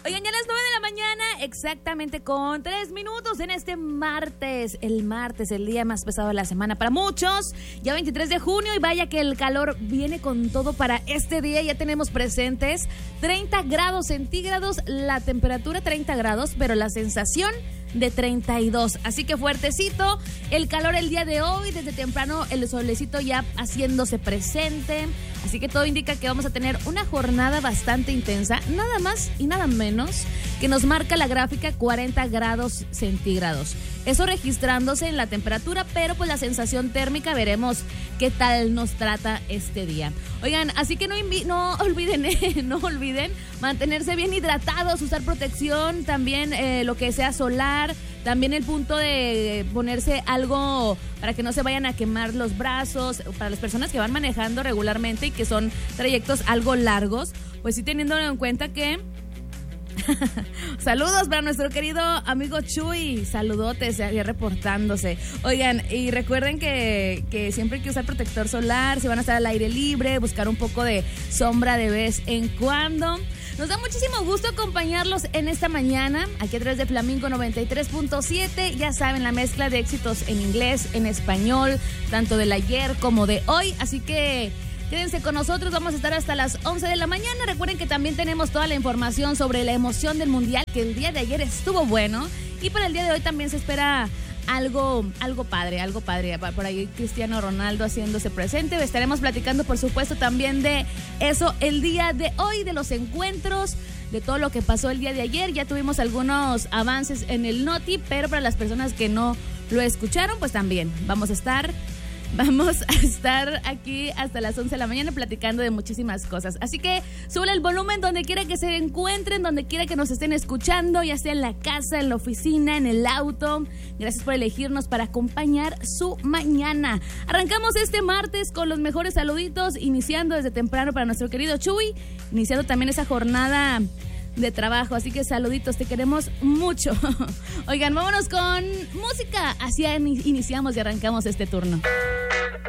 Oigan, ya a las 9 de la mañana, exactamente con 3 minutos en este martes. El martes, el día más pesado de la semana para muchos. Ya 23 de junio y vaya que el calor viene con todo para este día. Ya tenemos presentes 30 grados centígrados, la temperatura 30 grados, pero la sensación de 32. Así que fuertecito el calor el día de hoy. Desde temprano el solecito ya haciéndose presente. Así que todo indica que vamos a tener una jornada bastante intensa. Nada más y nada menos que nos marca la gráfica 40 grados centígrados. Eso registrándose en la temperatura, pero pues la sensación térmica veremos qué tal nos trata este día. Oigan, así que no olviden mantenerse bien hidratados, usar protección, también lo que sea solar, también el punto de ponerse algo para que no se vayan a quemar los brazos, para las personas que van manejando regularmente y que son trayectos algo largos, pues sí teniendo en cuenta que saludos para nuestro querido amigo Chuy, saludotes ahí reportándose. Oigan, y recuerden que siempre hay que usar protector solar, si van a estar al aire libre, buscar un poco de sombra de vez en cuando. Nos da muchísimo gusto acompañarlos en esta mañana, aquí a través de Flamingo 93.7, ya saben, la mezcla de éxitos en inglés, en español, tanto del ayer como de hoy, así que quédense con nosotros, vamos a estar hasta las 11 de la mañana. Recuerden que también tenemos toda la información sobre la emoción del Mundial, que el día de ayer estuvo bueno. Y para el día de hoy también se espera algo padre. Por ahí Cristiano Ronaldo haciéndose presente. Estaremos platicando, por supuesto, también de eso el día de hoy, de los encuentros, de todo lo que pasó el día de ayer. Ya tuvimos algunos avances en el Noti, pero para las personas que no lo escucharon, pues también vamos a estar aquí hasta las 11 de la mañana platicando de muchísimas cosas. Así que sube el volumen donde quiera que se encuentren, donde quiera que nos estén escuchando, ya sea en la casa, en la oficina, en el auto. Gracias por elegirnos para acompañar su mañana. Arrancamos este martes con los mejores saluditos, iniciando desde temprano para nuestro querido Chuy, iniciando también esa jornada de trabajo, así que saluditos, te queremos mucho. Oigan, vámonos con música, así iniciamos y arrancamos este turno.